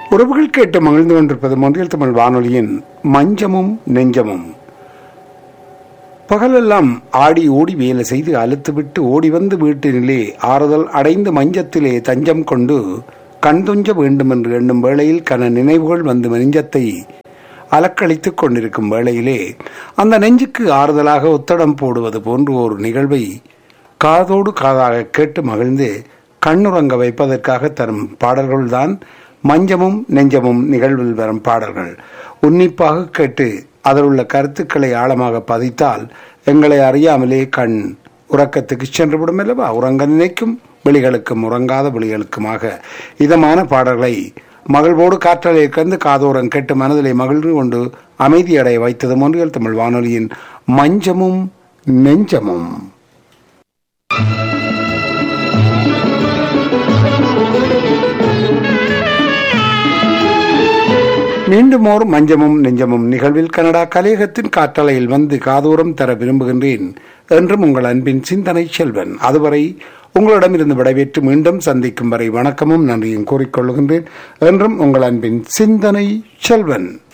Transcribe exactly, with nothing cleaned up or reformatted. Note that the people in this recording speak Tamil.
உறவுகள் கேட்டு மகிழ்ந்து கொண்டிருப்பது மொழியில் தமிழ் வானொலியின் மஞ்சமும் நெஞ்சமும். பகலெல்லாம் ஆடி ஓடி வேலை செய்து அழுத்துவிட்டு ஓடி வந்து வீட்டினிலே ஆறுதல் அடைந்து மஞ்சத்திலே தஞ்சம் கொண்டு கண் துஞ்ச வேண்டும் என்று எண்ணும் வேளையில் கன நினைவுகள் வந்து நெஞ்சத்தை அலக்களித்துக் கொண்டிருக்கும் வேளையிலே அந்த நெஞ்சுக்கு ஆறுதலாக ஒத்தடம் போடுவது போன்று ஒரு நிகழ்வை காதோடு காதாக கேட்டு மகிழ்ந்து கண்ணுறங்க வைப்பதற்காக தரும் பாடல்கள்தான் மஞ்சமும் நெஞ்சமும் நிகழ்வில் வரும் பாடல்கள். உன்னிப்பாக கேட்டு அதில் உள்ள கருத்துக்களை ஆழமாக பதித்தால் எங்களை அறியாமலே கண் உறக்கத்துக்கு சென்றுவிடும் அல்லவா? உறங்க நினைக்கும் விழிகளுக்கும் உறங்காத விழிகளுக்குமாக இதமான பாடல்களை மகிழ்வோடு காற்றலை கந்து காதோரம் கேட்டு மனதிலே மகிழ்ந்து கொண்டு அமைதியடைய வைத்தது மொழிகள் தமிழ் வானொலியின் மஞ்சமும் நெஞ்சமும். மீண்டும் ஓர் மஞ்சமும் நெஞ்சமும் நிகழ்வில் கனடா கலையகத்தின் காற்றலையில் வந்து காதோரம் தர விரும்புகின்றேன் என்றும் உங்கள் அன்பின் சிந்தனை செல்வன். அதுவரை உங்களிடமிருந்து விடைபெற்று மீண்டும் சந்திக்கும் வரை வணக்கமும் நன்றியும் கூறிக்கொள்கின்றேன். என்றும் உங்கள் அன்பின் சிந்தனை செல்வன்.